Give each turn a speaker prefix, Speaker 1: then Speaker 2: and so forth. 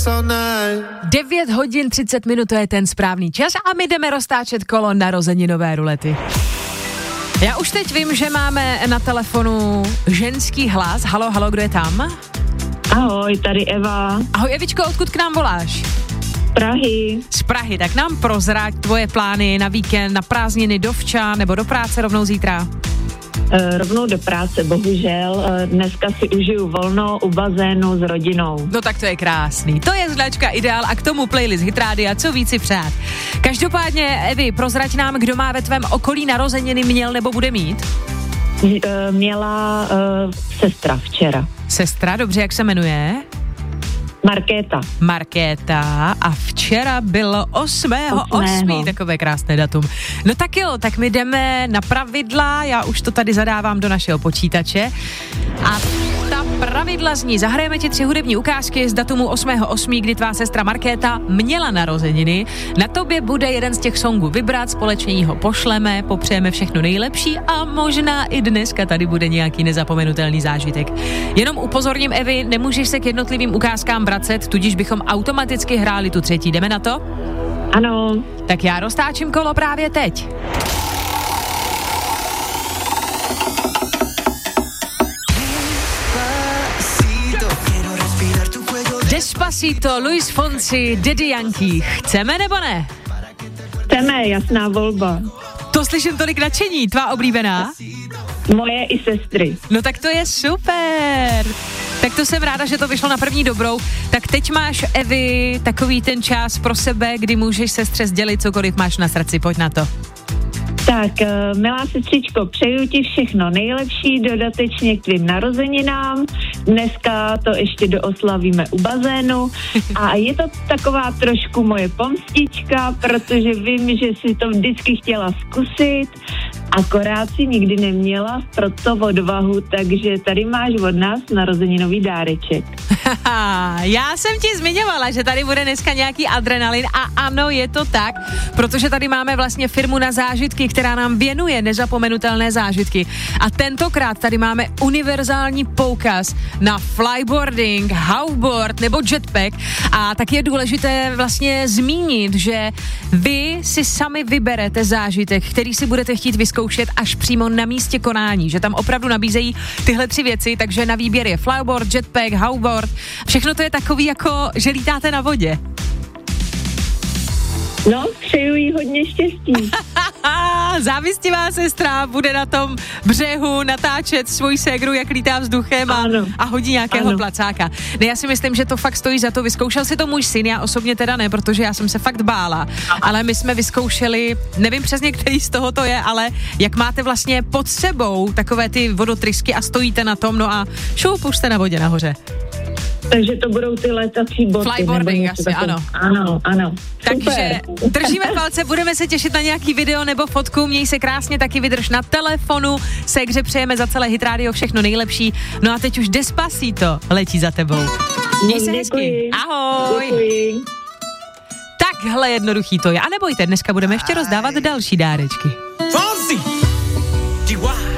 Speaker 1: 9 hodin 30 minut, to je ten správný čas a my jdeme roztáčet kolo narozeninové rulety. Já už teď vím, že máme na telefonu ženský hlas. Halo, halo, kdo je tam?
Speaker 2: Ahoj, tady Eva.
Speaker 1: Ahoj Evičko, odkud k nám voláš?
Speaker 2: Prahy.
Speaker 1: Z Prahy, tak nám prozrať tvoje plány na víkend, na prázdniny, dovča nebo do práce rovnou zítra?
Speaker 2: Rovnou do práce, bohužel. Dneska si užiju volno u bazénu s rodinou.
Speaker 1: No tak to je krásný. To je značka Ideál a k tomu playlist Hitrádia, co víc si přát. Každopádně, Evi, prozrať nám, kdo má ve tvém okolí narozeniny, měl nebo bude mít?
Speaker 2: Měla sestra včera.
Speaker 1: Sestra, dobře, jak se jmenuje? Markéta a včera bylo 8.8. Takové krásné datum. No tak jo, tak my jdeme na pravidla, já už to tady zadávám do našeho počítače a ta pravidla zní, zahrajeme ti 3 hudební ukázky z datumu 8.8., kdy tvá sestra Markéta měla narozeniny. Na tobě bude jeden z těch songů vybrat, společně ho pošleme, popřejeme všechno nejlepší a možná i dneska tady bude nějaký nezapomenutelný zážitek. Jenom upozorním, Evi, nemůžeš se k jednotlivým ukázkám vracet, tudíž bychom automaticky hráli tu třetí. Jdeme na to?
Speaker 2: Ano.
Speaker 1: Tak já roztáčím kolo právě teď. Despacito, Luis Fonsi, Daddy Yankee. Chceme nebo ne?
Speaker 2: Chceme, jasná volba.
Speaker 1: To slyším tolik nadšení, tvá oblíbená?
Speaker 2: Moje i sestry.
Speaker 1: No tak to je super. Tak to jsem ráda, že to vyšlo na první dobrou. Tak teď máš, Evi, takový ten čas pro sebe, kdy můžeš sestře sdělit cokoliv máš na srdci, pojď na to.
Speaker 2: Tak, milá sestřičko, přeju ti všechno nejlepší dodatečně k tvým narozeninám. Dneska to ještě dooslavíme u bazénu a je to taková trošku moje pomstička, protože vím, že jsi to vždycky chtěla zkusit, akorát si nikdy neměla proto odvahu, takže tady máš od nás narozeninový dáreček.
Speaker 1: Já jsem ti zmiňovala, že tady bude dneska nějaký adrenalin a ano, je to tak, protože tady máme vlastně firmu na zážitky, která nám věnuje nezapomenutelné zážitky. A tentokrát tady máme univerzální poukaz na flyboarding, hoverboard nebo jetpack a tak je důležité vlastně zmínit, že vy si sami vyberete zážitek, který si budete chtít vyzkoušet až přímo na místě konání, že tam opravdu nabízejí tyhle 3 věci, takže na výběr je flyboard, jetpack, hoverboard. Všechno to je takový jako, že lítáte na vodě.
Speaker 2: No, přeju jí hodně štěstí.
Speaker 1: Závistivá sestra bude na tom břehu natáčet svoji ségru, jak lítá vzduchem a hodí nějakého placáka. Ne, já si myslím, že to fakt stojí za to. Vyzkoušel si to můj syn, já osobně teda ne, protože já jsem se fakt bála. Ale my jsme vyzkoušeli, nevím přesně, který z toho to je, ale jak máte vlastně pod sebou takové ty vodotrysky a stojíte na tom, no a šup, už jste na vodě nahoře.
Speaker 2: Takže to budou ty letací boty.
Speaker 1: Flyboarding asi, ano.
Speaker 2: Ano.
Speaker 1: Takže držíme palce, budeme se těšit na nějaký video nebo fotku, měj se krásně, taky vydrž na telefonu, ségře přejeme za celé Hitrádio všechno nejlepší. No a teď už Despacito letí za tebou. Měj se hezky. Ahoj.
Speaker 2: Děkuji.
Speaker 1: Takhle jednoduchý to je. A nebojte, dneska budeme ještě rozdávat další dárečky.
Speaker 3: Fonsi!